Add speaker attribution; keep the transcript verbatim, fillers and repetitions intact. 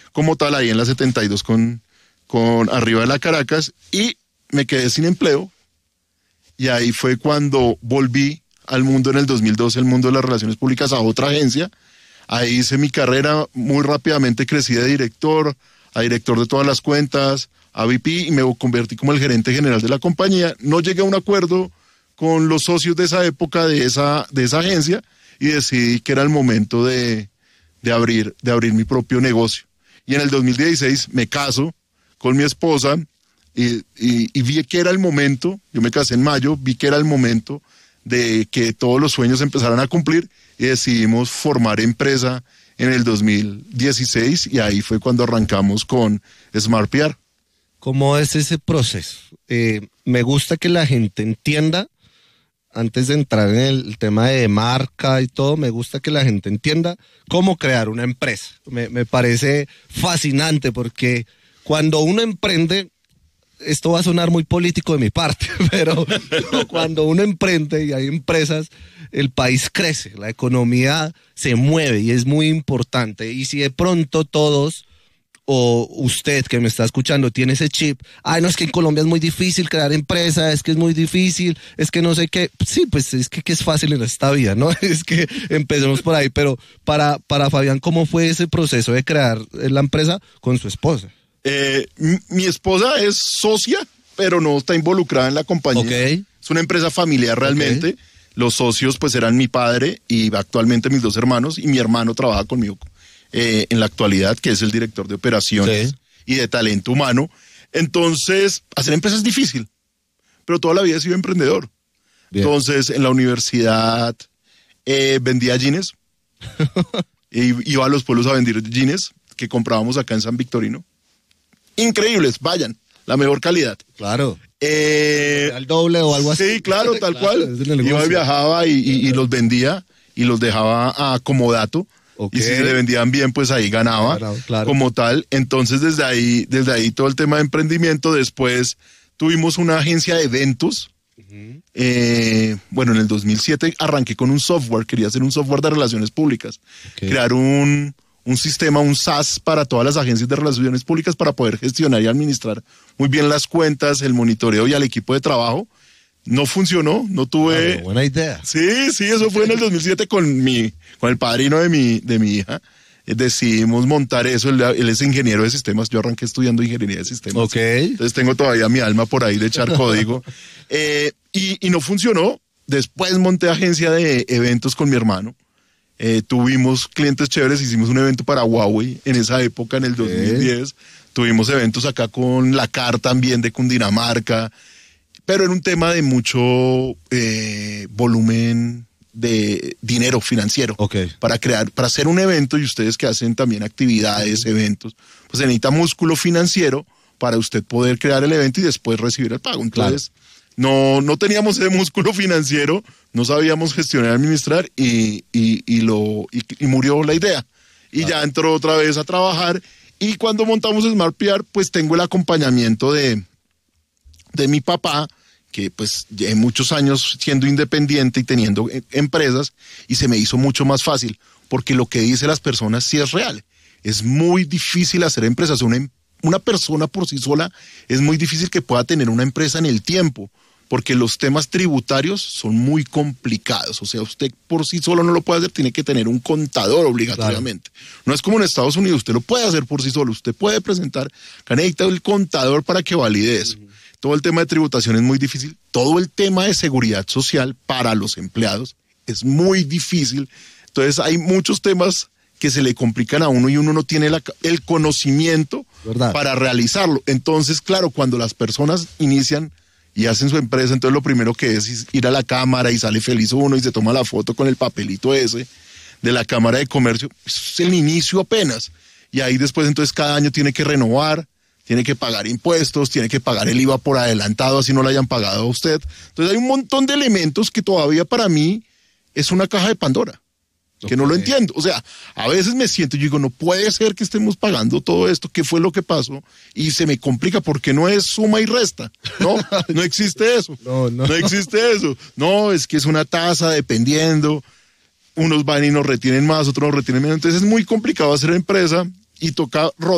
Speaker 1: como tal ahí en la setenta y dos con, con arriba de la Caracas, y me quedé sin empleo, y ahí fue cuando volví al mundo en el dos mil doce, el mundo de las relaciones públicas, a otra agencia. Ahí hice mi carrera, muy rápidamente crecí de director a director de todas las cuentas, a V P, y me convertí como el gerente general de la compañía. No llegué a un acuerdo con los socios de esa época, de esa, de esa agencia, y decidí que era el momento de, de, abrir, de abrir mi propio negocio. Y en el dos mil dieciséis me caso con mi esposa, y, y, y vi que era el momento, yo me casé en mayo, vi que era el momento de que todos los sueños empezaran a cumplir, y decidimos formar empresa en el dos mil dieciséis, y ahí fue cuando arrancamos con Smart P R.
Speaker 2: ¿Cómo es ese proceso? Eh, me gusta que la gente entienda, antes de entrar en el tema de marca y todo, me gusta que la gente entienda cómo crear una empresa. Me, me parece fascinante porque cuando uno emprende, esto va a sonar muy político de mi parte, pero cuando uno emprende y hay empresas, el país crece, la economía se mueve y es muy importante. Y si de pronto todos, o usted que me está escuchando, tiene ese chip, ay, no, es que en Colombia es muy difícil crear empresa, es que es muy difícil, es que no sé qué, sí, pues es que, que es fácil en esta vida, ¿no? Es que empecemos por ahí, pero para, para Fabián, ¿cómo fue ese proceso de crear la empresa con su esposa?
Speaker 1: Eh, mi, mi esposa es socia, pero no está involucrada en la compañía.
Speaker 2: Okay.
Speaker 1: Es una empresa familiar realmente. Okay. Los socios pues eran mi padre y actualmente mis dos hermanos, y mi hermano trabaja conmigo eh, en la actualidad, que es el director de operaciones, sí, y de talento humano. Entonces, hacer empresa es difícil, pero toda la vida he sido emprendedor. Bien. Entonces, en la universidad eh, vendía jeans, y iba a los pueblos a vender jeans que comprábamos acá en San Victorino. Increíbles, vayan, la mejor calidad.
Speaker 2: Claro.
Speaker 1: Eh,
Speaker 2: al doble o algo así.
Speaker 1: Sí, claro, tal
Speaker 2: claro,
Speaker 1: cual. Iba y viajaba y, y, y los vendía y los dejaba a comodato. Okay. Y si se le vendían bien, pues ahí ganaba, claro, claro, como tal. Entonces, desde ahí, desde ahí todo el tema de emprendimiento. Después tuvimos una agencia de eventos. Uh-huh. Eh, bueno, en el dos mil siete arranqué con un software, quería hacer un software de relaciones públicas. Okay. Crear un... un sistema, un SaaS para todas las agencias de relaciones públicas para poder gestionar y administrar muy bien las cuentas, el monitoreo y al equipo de trabajo. No funcionó, no tuve...
Speaker 2: Claro, buena idea.
Speaker 1: Sí, sí, eso fue en el dos mil siete con mi, con el padrino de mi, de mi hija. Decidimos montar eso, él, él es ingeniero de sistemas, yo arranqué estudiando ingeniería de sistemas.
Speaker 2: Ok.
Speaker 1: Entonces tengo todavía mi alma por ahí de echar código. eh, y, y no funcionó. Después monté agencia de eventos con mi hermano. Eh, tuvimos clientes chéveres, hicimos un evento para Huawei en esa época, en el dos mil diez. Tuvimos eventos acá con la C A R también de Cundinamarca, pero era un tema de mucho eh, volumen de dinero financiero.
Speaker 2: Okay.
Speaker 1: Para crear, para hacer un evento, y ustedes que hacen también actividades, eventos, pues se necesita músculo financiero para usted poder crear el evento y después recibir el pago. Entonces, claro, no, no teníamos ese músculo financiero, no sabíamos gestionar y administrar, y, y, y, lo, y, y murió la idea. Y claro, ya entró otra vez a trabajar, y cuando montamos Smart P R, pues tengo el acompañamiento de, de mi papá, que pues llevé muchos años siendo independiente y teniendo empresas, y se me hizo mucho más fácil, porque lo que dicen las personas sí es real. Es muy difícil hacer empresas. Una, una persona por sí sola es muy difícil que pueda tener una empresa en el tiempo, porque los temas tributarios son muy complicados. O sea, usted por sí solo no lo puede hacer, tiene que tener un contador obligatoriamente. Claro. No es como en Estados Unidos, usted lo puede hacer por sí solo, usted puede presentar, necesita el contador para que valide eso. Uh-huh. Todo el tema de tributación es muy difícil, todo el tema de seguridad social para los empleados es muy difícil. Entonces hay muchos temas que se le complican a uno y uno no tiene la, el conocimiento, ¿verdad?, para realizarlo. Entonces, claro, cuando las personas inician y hacen su empresa, entonces lo primero que es ir a la cámara y sale feliz uno y se toma la foto con el papelito ese de la Cámara de Comercio. Eso es el inicio apenas. Y ahí después entonces cada año tiene que renovar, tiene que pagar impuestos, tiene que pagar el I V A por adelantado, así no lo hayan pagado a usted. Entonces hay un montón de elementos que todavía para mí es una caja de Pandora, que okay, no lo entiendo. O sea, a veces me siento y digo, no puede ser que estemos pagando todo esto, ¿qué fue lo que pasó? Y se me complica porque no es suma y resta, ¿no? No existe eso.
Speaker 2: No, no.
Speaker 1: No existe eso. No, es que es una tasa dependiendo. Unos van y nos retienen más, otros nos retienen menos. Entonces es muy complicado hacer empresa y toca rodar